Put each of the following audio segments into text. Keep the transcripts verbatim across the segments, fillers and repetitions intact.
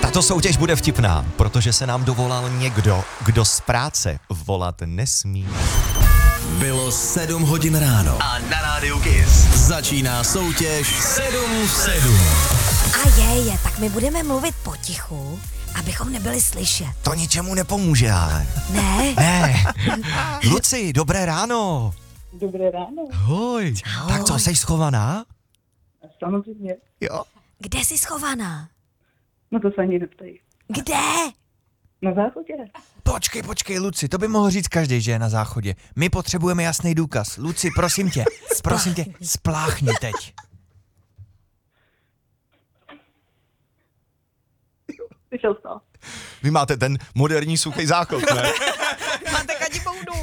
Tato soutěž bude vtipná, protože se nám dovolal někdo, kdo z práce volat nesmí. Bylo sedm hodin ráno a na rádiu Kiss začíná soutěž sedm v sedm. A je, je, tak my budeme mluvit potichu, abychom nebyli slyšet. To ničemu nepomůže, ale. Ne? Ne. Luci, dobré ráno. Dobré ráno. Hoj. Tak co, jsi schovaná? Samozřejmě. Jo. Kde jsi schovaná? No to se ani neptají. Kde? Na záchodě. Počkej, počkej, Luci, to by mohl říct každý, že je na záchodě. My potřebujeme jasný důkaz. Luci, prosím tě, prosím tě, spláchni teď. Vyšel z toho. Vy máte ten moderní suchý záchod, ne? Máte kadiboudu.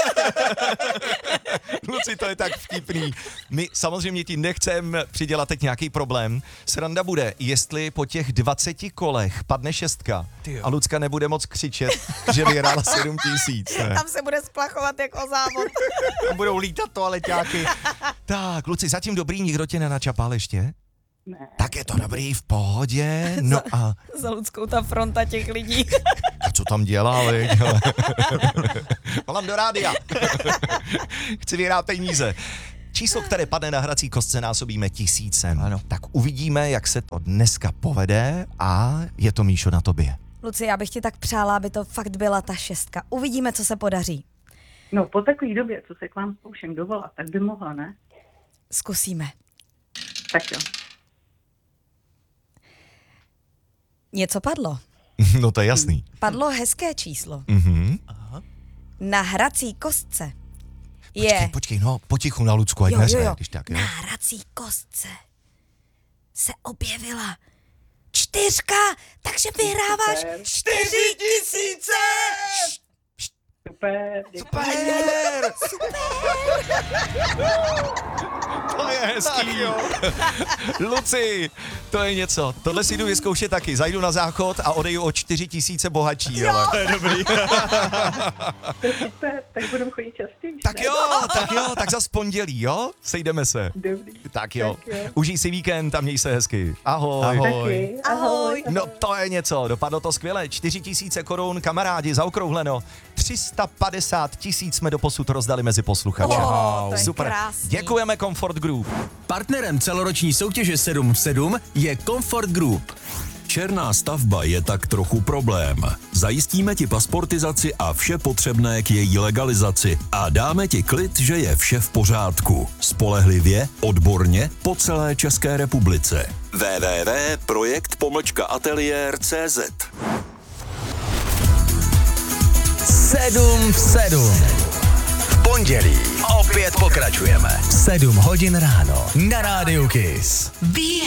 Luci, to je tak vtipný. My samozřejmě ti nechceme přidělat teď nějaký problém. Sranda bude, jestli po těch dvaceti kolech padne šestka a Lucka nebude moc křičet, že vyhrála sedm tisíc. Ne? Tam se bude splachovat jak o závod. A budou lítat toaleťáky. Tak, Luci, zatím dobrý, nikdo tě nenačapal ještě? Ne. Tak je to dobrý, v pohodě. No a, Za Luckou ta fronta těch lidí. a co tam dělá, viď? Volám do rádia. Chci vyhrát peníze. Číslo, které padne na hrací kostce, násobíme tisícem. Ano. Tak uvidíme, jak se to dneska povede a je to, Míšo, na tobě. Luci, já bych ti tak přála, aby to fakt byla ta šestka. Uvidíme, co se podaří. No po takové době, co se k vám zkouším dovolat, tak by mohla, ne? Zkusíme. Tak jo. Něco padlo. No to je jasný. Padlo hezké číslo. Mhm. Na hrací kostce Počkej, je... počkej, no, potichu na Lucku, ať Jo, jo, neřve, jo. když tak, jo. Na hrací kostce se objevila čtyřka, takže vyhráváš Super. čtyři tisíce! Super, děkuji. Super! To je hezký. Luci, to je něco. Tohle si jdu vyzkoušet taky. Zajdu na záchod a odejdu o čtyři tisíce bohatší. Ale. To je dobrý. To je super, tak budeme chodit častěji. Tak ne? jo, tak jo, tak zas pondělí, jo? Sejdeme se. Dobrý. Tak jo. Tak jo. Užij si víkend a měj se hezky. Ahoj. Taky. Ahoj. No to je něco, dopadlo to skvěle. čtyři tisíce korun, kamarádi, zaokrouhleno. tři sta padesát tisíc jsme doposud rozdali mezi posluchače. Wow, to je Super. krásný. Děkujeme Comfort Group. Partnerem celoroční soutěže sedm v sedm je Comfort Group. Černá stavba je tak trochu problém. Zajistíme ti pasportizaci a vše potřebné k její legalizaci a dáme ti klid, že je vše v pořádku. Spolehlivě, odborně, po celé České republice. w w w tečka projekt pomlčka ateliér tečka cé zet sedm v sedm. V pondělí opět pokračujeme. sedm hodin ráno na rádiu Kiss.